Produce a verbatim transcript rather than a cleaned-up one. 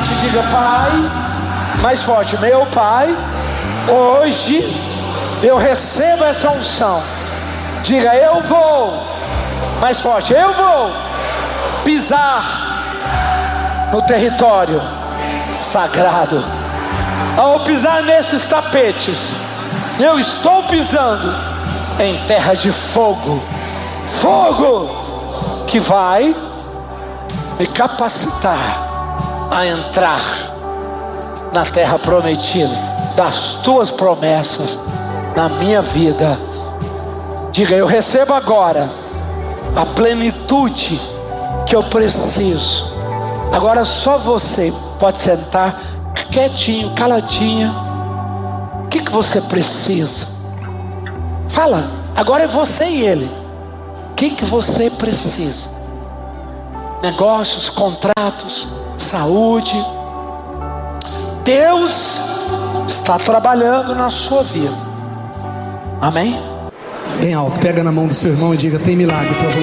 forte, diga: Pai. Mais forte: meu Pai, hoje eu recebo essa unção. Diga: eu vou. Mais forte: eu vou pisar no território sagrado. Ao pisar nesses tapetes, eu estou pisando em terra de fogo. Fogo que vai me capacitar a entrar na terra prometida, das tuas promessas na minha vida. Diga: eu recebo agora a plenitude que eu preciso. Agora só você pode sentar quietinho, caladinha. O que que você precisa? Fala, agora é você e ele. O que que você precisa? Negócios, contratos, saúde. Deus está trabalhando na sua vida. Amém? Bem alto, pega na mão do seu irmão e diga: tem milagre para você.